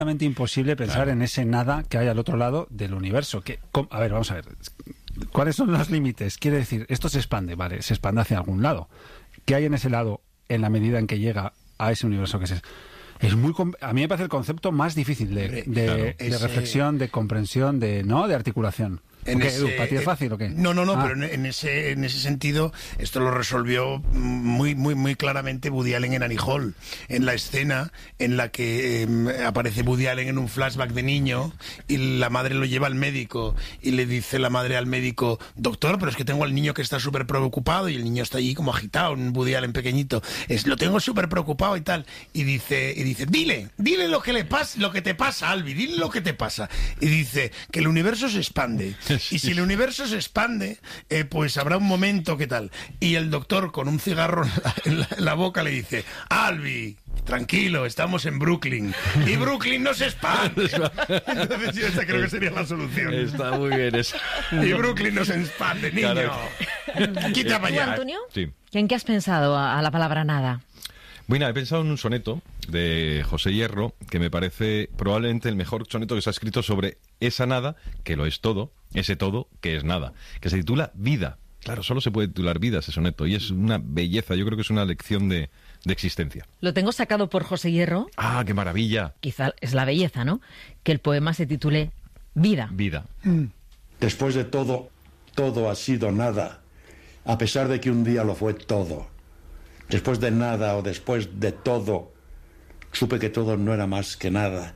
imposible pensar en ese nada que hay al otro lado del universo. A ver, vamos a ver. ¿Cuáles son los límites? Quiere decir, esto se expande, vale, se expande hacia algún lado. ¿Qué hay en ese lado en la medida en que llega a ese universo que es muy... A mí me parece el concepto más difícil de reflexión, de comprensión, de articulación. Edu, ¿para ti es fácil o qué? No, pero en ese sentido esto lo resolvió muy claramente Woody Allen en Annie Hall, en la escena en la que aparece Woody Allen en un flashback de niño y la madre lo lleva al médico y le dice la madre al médico: doctor, pero es que tengo al niño que está súper preocupado, y el niño está allí como agitado, un Woody Allen pequeñito, lo tengo súper preocupado y tal, y dice dile lo que te pasa, Albi, dile lo que te pasa, y dice que el universo se expande. Y si el universo se expande, pues habrá un momento que tal. Y el doctor, con un cigarro en la boca, le dice: Albi, tranquilo, estamos en Brooklyn. Y Brooklyn no se expande. Entonces yo creo que sería la solución. Está muy bien eso. Y Brooklyn no se expande, niño. Claro. Quita para allá. ¿Antonio? Sí. ¿En qué has pensado a la palabra nada? Bueno, he pensado en un soneto de José Hierro que me parece probablemente el mejor soneto que se ha escrito sobre esa nada, que lo es todo, ese todo que es nada, que se titula Vida. Claro, solo se puede titular Vida ese soneto, y es una belleza, yo creo que es una lección de existencia. Lo tengo sacado por José Hierro. ¡Ah, qué maravilla! Quizá es la belleza, ¿no? Que el poema se titule Vida. Vida. Después de todo, todo ha sido nada, a pesar de que un día lo fue todo. Después de nada o después de todo, supe que todo no era más que nada.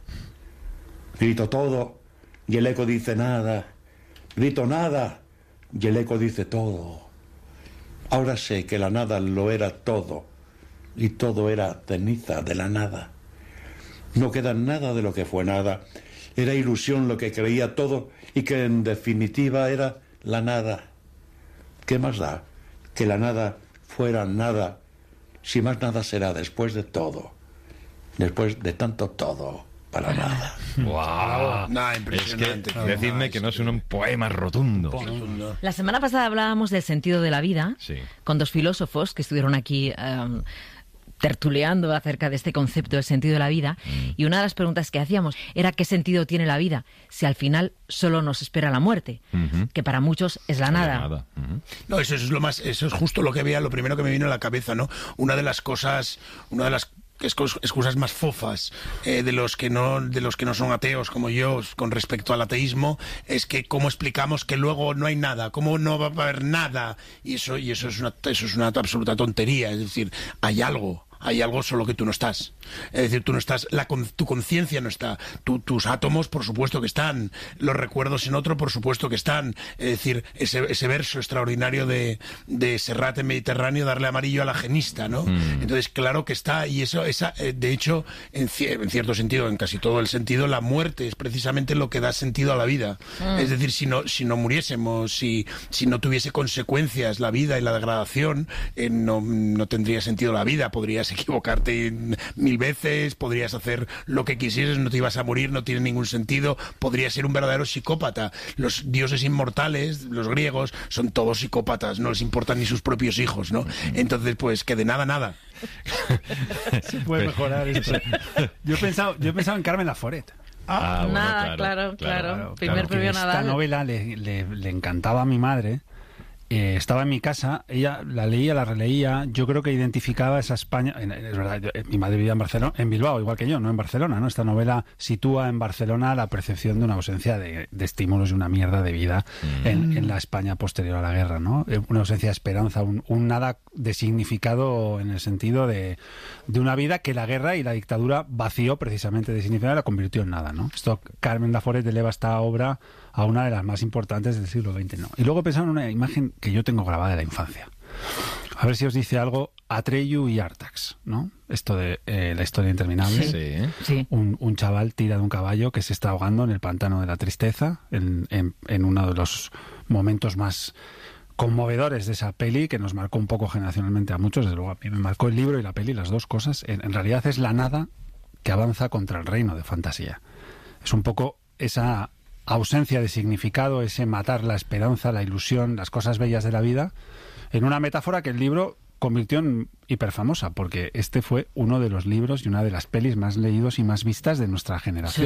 Grito todo y el eco dice nada. Grito nada y el eco dice todo. Ahora sé que la nada lo era todo y todo era ceniza de la nada. No queda nada de lo que fue nada. Era ilusión lo que creía todo y que en definitiva era la nada. ¿Qué más da que la nada fuera nada? Si más nada será después de todo, después de tanto todo, para nada. ¡Wow! Nah, impresionante. Es que decidme que no es un poema rotundo. La semana pasada hablábamos del sentido de la vida, Sí. con dos filósofos que estuvieron aquí tertuleando acerca de este concepto del sentido de la vida, y una de las preguntas que hacíamos era ¿qué sentido tiene la vida si al final solo nos espera la muerte? Que para muchos es la nada. No, eso es justo lo primero que me vino a la cabeza, ¿no? Una de las excusas más fofas de los que no son ateos como yo con respecto al ateísmo es que cómo explicamos que luego no hay nada, cómo no va a haber nada, y eso es una absoluta tontería. Es decir, hay algo, solo que tú no estás. Es decir, tú no estás, tu conciencia no está, tus átomos por supuesto que están, los recuerdos en otro por supuesto que están. Es decir, ese verso extraordinario de Serrat en Mediterráneo, darle amarillo a la genista, ¿no? Entonces claro que está, y eso de hecho en cierto sentido, en casi todo el sentido, la muerte es precisamente lo que da sentido a la vida. Es decir, si no muriésemos, si no tuviese consecuencias la vida y la degradación, no tendría sentido la vida. Podrías equivocarte 1000 veces, podrías hacer lo que quisieras, no te ibas a morir, no tiene ningún sentido, podrías ser un verdadero psicópata. Los dioses inmortales, los griegos, son todos psicópatas, no les importan ni sus propios hijos, ¿no? Entonces, pues que de nada. Se puede mejorar esto. Yo he pensado en Carmen Laforet. Bueno, Nada, claro. Primer premio Nadal. Esta novela le encantaba a mi madre. Estaba en mi casa, ella la leía, la releía, yo creo que identificaba esa España, es verdad, mi madre vivía en Barcelona, en Bilbao, igual que yo, no en Barcelona, ¿no? Esta novela sitúa en Barcelona la percepción de una ausencia de estímulos y una mierda de vida en la España posterior a la guerra, ¿no? Una ausencia de esperanza, un nada de significado en el sentido de una vida que la guerra y la dictadura vació precisamente de significado y la convirtió en nada, ¿no? Esto Carmen Laforet eleva esta obra a una de las más importantes del siglo XX, ¿no? Y luego he pensado en una imagen que yo tengo grabada de la infancia. A ver si os dice algo Atreyu y Artax, ¿no? Esto de la historia interminable. Sí. Un chaval tira de un caballo que se está ahogando en el pantano de la tristeza, en uno de los momentos más conmovedores de esa peli, que nos marcó un poco generacionalmente a muchos. Desde luego a mí me marcó el libro y la peli, las dos cosas. En realidad es la nada que avanza contra el reino de fantasía. Es un poco esa ausencia de significado, ese matar la esperanza, la ilusión, las cosas bellas de la vida, en una metáfora que el libro convirtió en hiperfamosa, porque este fue uno de los libros y una de las pelis más leídos y más vistas de nuestra generación.